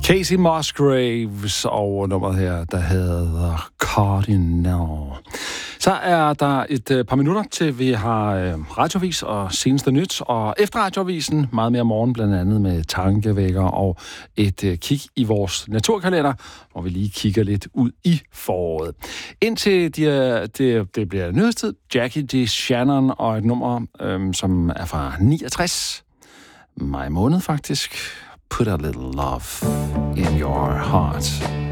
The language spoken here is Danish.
Casey Musgraves og nummeret her, der hedder Cardinal. Så er der et par minutter til, vi har radioavis og seneste nyt, og efter radioavisen meget mere morgen, blandt andet med tankevækker og et kig i vores naturkalender, hvor vi lige kigger lidt ud i foråret. Indtil det bliver nyhedstid, Jackie D. Shannon og et nummer, som er fra 69, maj måned faktisk. Put a little love in your heart.